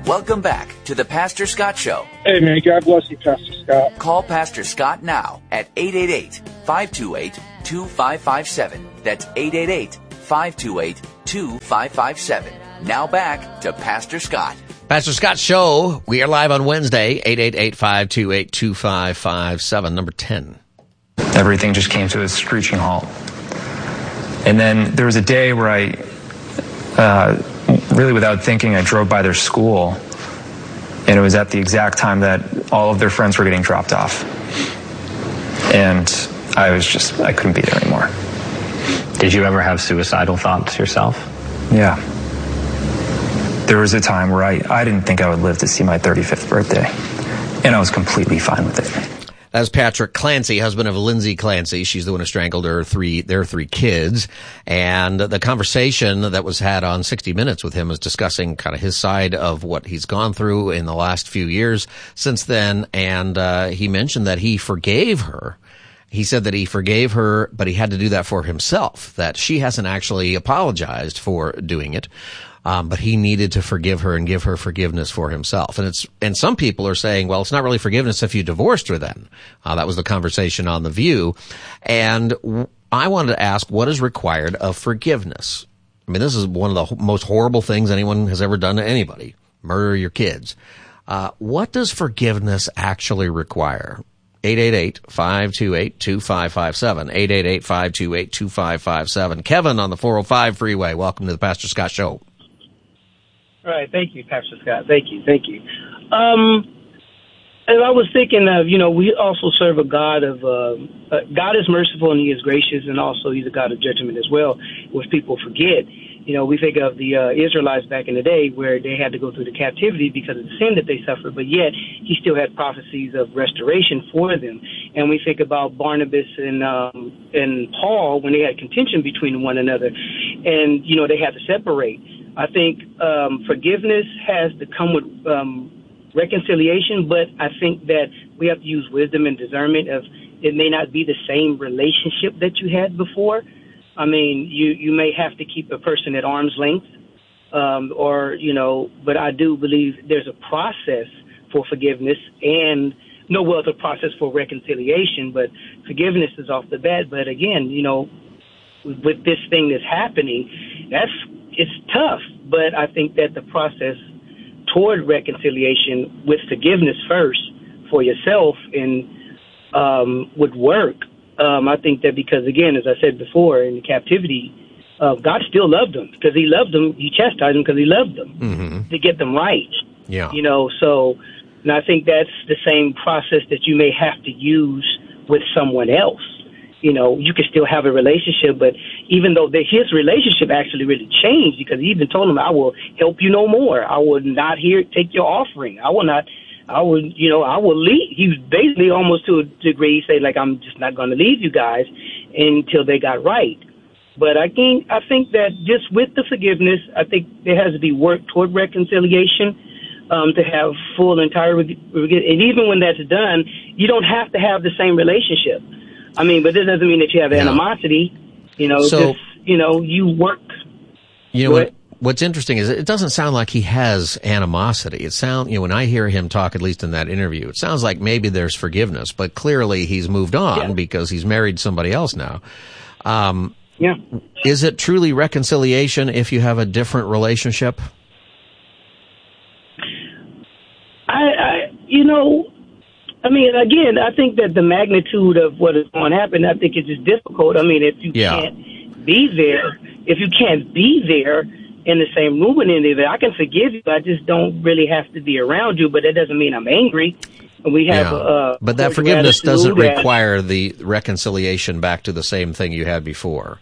Welcome back to the Pastor Scott Show. Hey, man, God bless you, Pastor Scott. Call Pastor Scott now at 888-528-2557. That's 888-528-2557. Now back to Pastor Scott. Pastor Scott Show. We are live on Wednesday, 888-528-2557, number 10. Everything just came to a screeching halt. And then there was a day where I, really without thinking, I drove by their school, and it was at the exact time that all of their friends were getting dropped off. And I couldn't be there anymore. Did you ever have suicidal thoughts yourself? Yeah. There was a time where I didn't think I would live to see my 35th birthday, and I was completely fine with it. That's Patrick Clancy, husband of Lindsay Clancy. She's the one who strangled their three kids. And the conversation that was had on 60 Minutes with him was discussing kind of his side of what he's gone through in the last few years since then. And he mentioned that he forgave her. He said that he forgave her, but he had to do that for himself, that she hasn't actually apologized for doing it. But he needed to forgive her and give her forgiveness for himself. And some people are saying, well, it's not really forgiveness if you divorced her then. That was the conversation on The View. And I wanted to ask, what is required of forgiveness? I mean, this is one of the most horrible things anyone has ever done to anybody. Murder your kids. What does forgiveness actually require? 888-528-2557. 888-528-2557. Kevin on the 405 freeway. Welcome to the Pastor Scott Show. All right. Thank you, Pastor Scott. Thank you. And I was thinking of, we also serve a God of, God is merciful and he is gracious, and also he's a God of judgment as well, which people forget. We think of the Israelites back in the day where they had to go through the captivity because of the sin that they suffered, but yet he still had prophecies of restoration for them. And we think about Barnabas and Paul when they had contention between one another, and, they had to separate. I think forgiveness has to come with reconciliation, but I think that we have to use wisdom and discernment of it may not be the same relationship that you had before. I mean, you may have to keep a person at arm's length, but I do believe there's a process for forgiveness and it's a process for reconciliation, but forgiveness is off the bat. But again, with this thing that's happening, it's tough, but I think that the process toward reconciliation with forgiveness first for yourself and would work. I think that because, again, as I said before, in captivity, God still loved them because he loved them. He chastised them because he loved them to get them right. Yeah. And I think that's the same process that you may have to use with someone else. You can still have a relationship, but even though his relationship actually really changed because he even told him, I will help you no more. I will not take your offering. I will leave. He was basically almost to a degree, say, like, I'm just not going to leave you guys until they got right. But I think that just with the forgiveness, I think there has to be work toward reconciliation to have full, entire, and even when that's done, you don't have to have the same relationship. I mean, but this doesn't mean that you have animosity. You work. What's interesting is it doesn't sound like he has animosity. It when I hear him talk, at least in that interview, it sounds like maybe there's forgiveness, but clearly he's moved on because he's married somebody else now. Is it truly reconciliation if you have a different relationship? Again, I think that the magnitude of what is going to happen, I think it's just difficult. I mean, if you can't be there in the same room with any of it, I can forgive you. I just don't really have to be around you, but that doesn't mean I'm angry. And we have, but that forgiveness doesn't require the reconciliation back to the same thing you had before.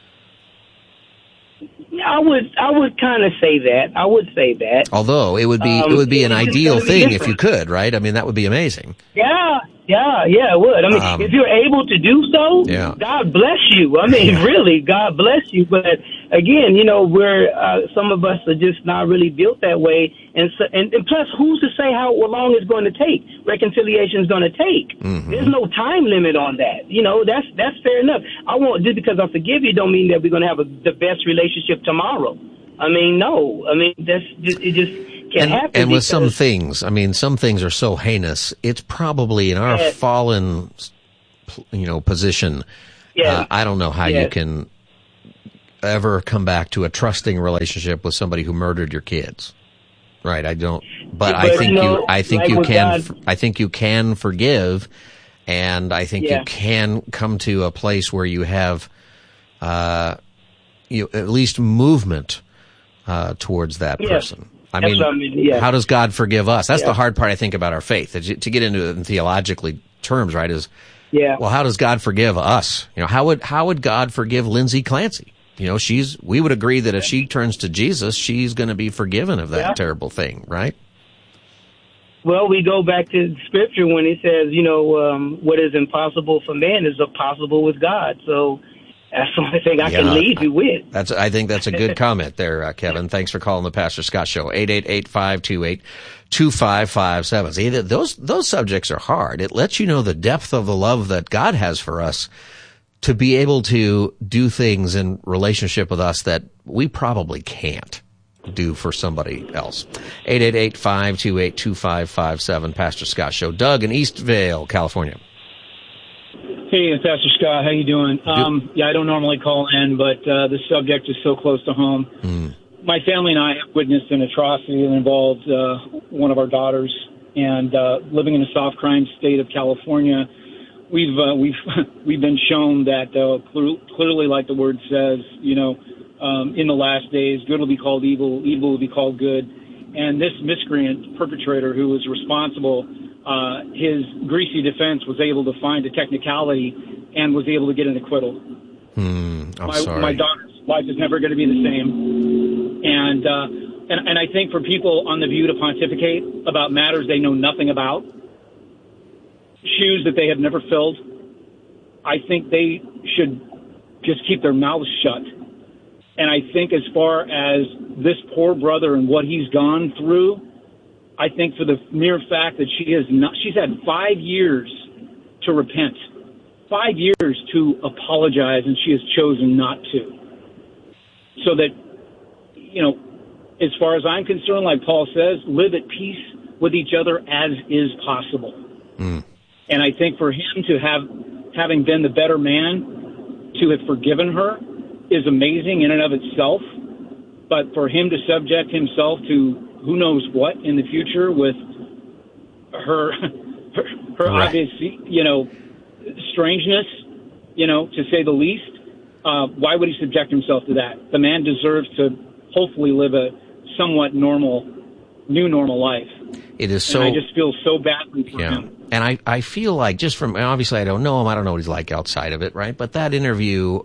I would kind of say that. I would say that. Although it would be an ideal thing if you could, right? I mean, that would be amazing. Yeah, it would. I mean, if you're able to do so, God bless you. I mean, really, God bless you. But again, we're some of us are just not really built that way. And plus, who's to say how long it's going to take? Reconciliation is going to take. There's no time limit on that. That's fair enough. Just because I forgive you don't mean that we're going to have the best relationship tomorrow. I mean, no. I mean, it just can happen. And with some things, I mean, some things are so heinous. It's probably in our fallen, position. I don't know how you can ever come back to a trusting relationship with somebody who murdered your kids. Right, I don't, but I think you can forgive, and I think you can come to a place where you have, at least movement, towards that person. I mean, how does God forgive us? That's the hard part, I think, about our faith. To get into it in theologically terms, right, is, well, how does God forgive us? How would God forgive Lindsay Clancy? We would agree that if she turns to Jesus, she's going to be forgiven of that terrible thing, right? Well, we go back to Scripture when it says, what is impossible for man is possible with God. So that's the only thing I can leave you with. I think that's a good comment there, Kevin. Thanks for calling the Pastor Scott Show. 888-528-2557. See, those subjects are hard. It lets you know the depth of the love that God has for us, to be able to do things in relationship with us that we probably can't do for somebody else. 888-528-2557, Pastor Scott Show. Doug in Eastvale, California. Hey, Pastor Scott, how you doing? I don't normally call in, but this subject is so close to home. My family and I have witnessed an atrocity that involved one of our daughters, and living in a soft crime state of California, we've been shown that clearly, like the word says, in the last days, good will be called evil, evil will be called good. And this miscreant perpetrator who was responsible, his greasy defense was able to find a technicality and was able to get an acquittal. My daughter's life is never going to be the same. And I think for people on The View to pontificate about matters they know nothing about, shoes that they have never filled, I think they should just keep their mouths shut. And I think as far as this poor brother and what he's gone through, I think for the mere fact that she's had 5 years to repent, 5 years to apologize, and she has chosen not to. So that, as far as I'm concerned, like Paul says, live at peace with each other as is possible. And I think for him to having been the better man, to have forgiven her is amazing in and of itself. But for him to subject himself to who knows what in the future with her obvious, strangeness, to say the least, why would he subject himself to that? The man deserves to hopefully live a somewhat new normal life. It is so. And I just feel so badly for him. And I feel like just from, obviously I don't know him, I don't know what he's like outside of it, right? But that interview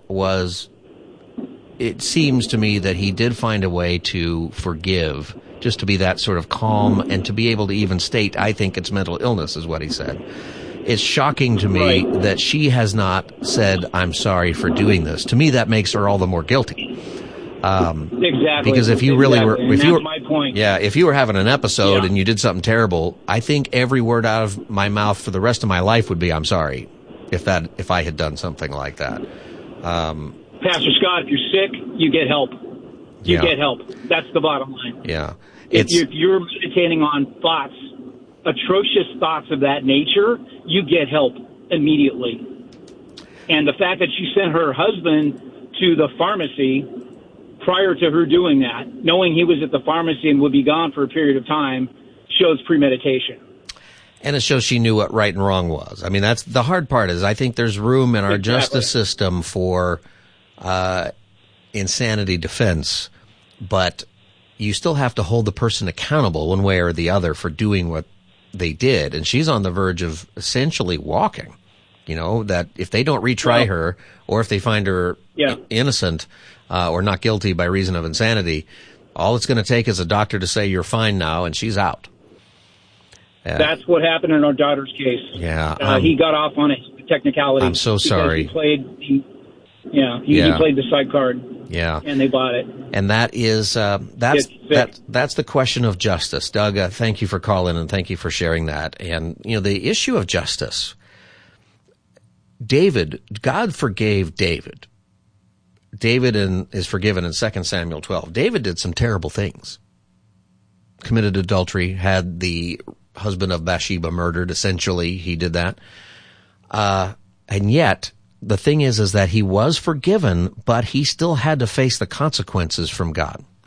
it seems to me that he did find a way to forgive, just to be that sort of calm and to be able to even state, I think it's mental illness is what he said. It's shocking to me that she has not said, I'm sorry for doing this. To me, that makes her all the more guilty. Exactly. Because if you really were, if you were, my point. if you were having an episode and you did something terrible, I think every word out of my mouth for the rest of my life would be, I'm sorry, if I had done something like that. Pastor Scott, if you're sick, you get help. You get help. That's the bottom line. Yeah. If you're meditating on atrocious thoughts of that nature, you get help immediately. And the fact that she sent her husband to the pharmacy prior to her doing that, knowing he was at the pharmacy and would be gone for a period of time, shows premeditation. And it shows she knew what right and wrong was. I mean, that's the hard part is I think there's room in our justice system for insanity defense, but you still have to hold the person accountable one way or the other for doing what they did. And she's on the verge of essentially walking, that if they don't retry her or if they find her innocent or not guilty by reason of insanity, all it's going to take is a doctor to say you're fine now and she's out. That's what happened in our daughter's case. Yeah. He got off on a technicality. I'm so sorry. He played the side card. Yeah. And they bought it. And that is, that's the question of justice. Doug, thank you for calling and thank you for sharing that. And, the issue of justice, God forgave David. David is forgiven in 2 Samuel 12. David did some terrible things. committed adultery, had the husband of Bathsheba murdered. Essentially, he did that. And yet, the thing is that he was forgiven, but he still had to face the consequences from God.